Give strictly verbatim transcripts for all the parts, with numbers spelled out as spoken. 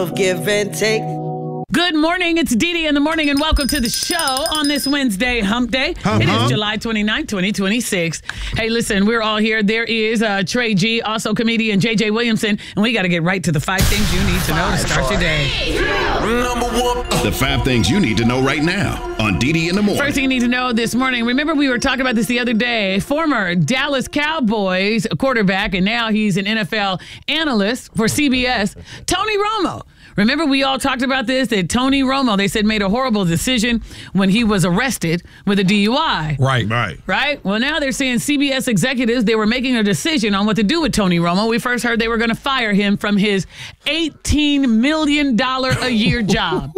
Give and take. Good morning. It's Dee Dee in the morning, and welcome to the show on this Wednesday, Hump Day. Hump, it hump. is July twenty-ninth, twenty twenty-six. Hey, listen, we're all here. There is uh, Trey G, also comedian J J Williamson, and we got to get right to the five things you need to know to start your day. Number one. The five things you need to know right now on Dee Dee in the morning. First thing you need to know this morning, remember we were talking about this the other day, former Dallas Cowboys quarterback, and now he's an N F L analyst for C B S, Tony Romo. Remember, we all talked about this, that Tony Romo, they said, made a horrible decision when he was arrested with a D U I. Right, right. Right? Well, now they're saying C B S executives, they were making a decision on what to do with Tony Romo. We first heard they were going to fire him from his eighteen million dollars a year job.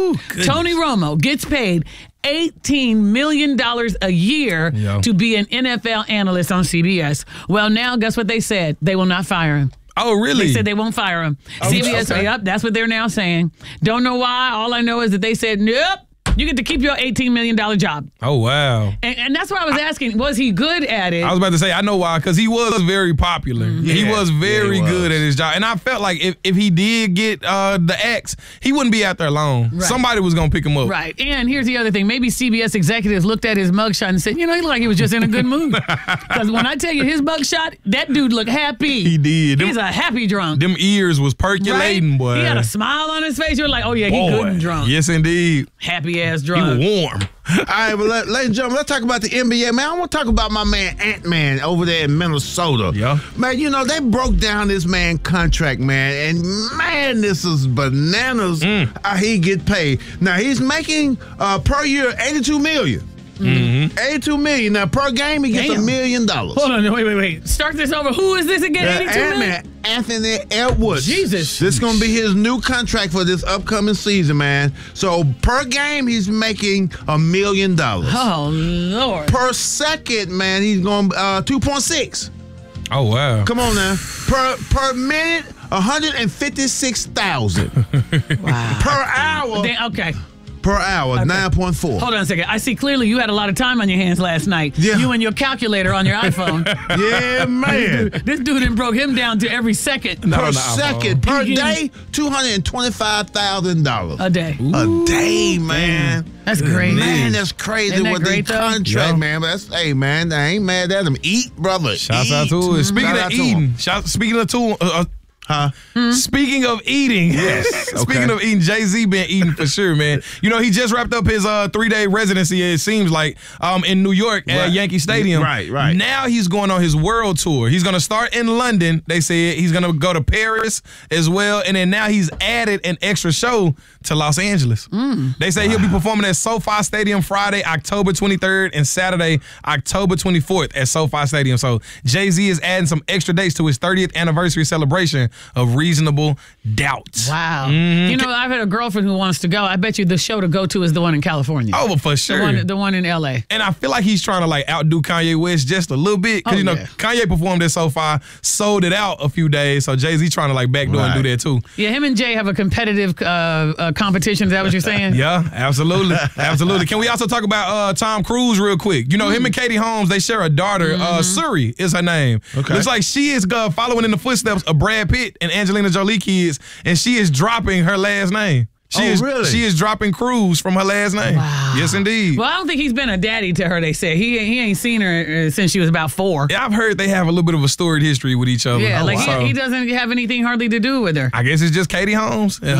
Tony Romo gets paid eighteen million dollars a year Yo. to be an N F L analyst on C B S. Well, now, guess what they said? They will not fire him. Oh, really? They said they won't fire him. C B S, okay. yep, that's what they're now saying. Don't know why. All I know is that they said, nope, you get to keep your eighteen million dollars job. Oh, wow. And, and that's why I was asking, was he good at it? I was about to say, I know why, because he was very popular. Mm-hmm. He Yeah, was very yeah, he good was. at his job. And I felt like if, if he did get uh, the X, he wouldn't be out there alone. Right. Somebody was going to pick him up. Right. And here's the other thing. Maybe C B S executives looked at his mugshot and said, you know, he looked like he was just in a good mood. Because when I tell you his mugshot, that dude looked happy. He did. He's Them, a happy drunk. them ears was percolating, right? boy. He had a smile on his face. You're like, oh, yeah, he good Boy. and drunk. Yes, indeed. Happy ass He drunk. was warm. All right, but let, ladies and gentlemen, let's talk about the N B A, man. I want to talk about my man Ant-Man over there in Minnesota. Yeah. Man, you know, they broke down this man contract, man, and man, this is bananas how he get paid. Now, he's making uh, per year eighty-two million dollars. Mm-hmm. eighty-two million dollars. Now, per game, he gets a Damn. million dollars. Hold on, wait, wait, wait. Start this over. Who is this again? Uh, eighty-two million? Ant-Man, Anthony Edwards. Jesus. This is going to be his new contract for this upcoming season, man. So, per game, he's making a million dollars. Oh, Lord. Per second, man, he's going uh, two point six. Oh, wow. Come on now. Per per minute, one hundred fifty-six thousand. Wow. Per hour, Then- okay. per hour, nine point four. Hold on a second. I see clearly you had a lot of time on your hands last night. Yeah. You and your calculator on your iPhone. Yeah, man. This dude done broke him down to every second No, Per no, second, per You- day, two hundred twenty-five thousand dollars. a day. A day, man. That's great. Man, that's crazy Isn't that with the great, though? contract, Yeah. man. But that's, hey, man, I ain't mad at him. Eat, brother. Shouts Eat. out to it. Speaking Shout of out to him. eating, shout, speaking of two, uh, uh, Huh? Speaking of eating, Yes, Speaking okay. of eating, Jay-Z been eating for sure, man. You know, he just wrapped up his uh, three-day residency, it seems like, um, in New York at Right. Yankee Stadium. Right, right. Now he's going on his world tour. He's going to start in London, they said. He's going to go to Paris as well. And then now he's added an extra show to Los Angeles. They say he'll be performing at SoFi Stadium Friday, October twenty-third, and Saturday, October twenty-fourth at SoFi Stadium. So Jay-Z is adding some extra dates to his thirtieth anniversary celebration of Reasonable Doubt. Wow. Mm-hmm. You know, I've had a girlfriend who wants to go. I bet you the show to go to is the one in California. Oh, for the sure. one, the one in L A. And I feel like he's trying to like outdo Kanye West just a little bit. Because, Oh, you know, yeah. Kanye performed at SoFi, sold it out a few days. So Jay-Z trying to like backdoor and do Right. that too. Yeah, him and Jay have a competitive uh, uh, competition. Is that what you're saying? Yeah, absolutely. Absolutely. Can we also talk about uh, Tom Cruise real quick? You know, him and Katie Holmes, they share a daughter. Uh, Suri is her name. Okay. Looks like she is uh, following in the footsteps of Brad Pitt and Angelina Jolie kids, and she is dropping her last name. She Oh, is, really? She is dropping Cruise from her last name. Wow. Yes, indeed. Well, I don't think he's been a daddy to her, they say. He he ain't seen her uh, since she was about four. Yeah, I've heard they have a little bit of a storied history with each other. Yeah, like So, he, he doesn't have anything hardly to do with her. I guess it's just Katie Holmes.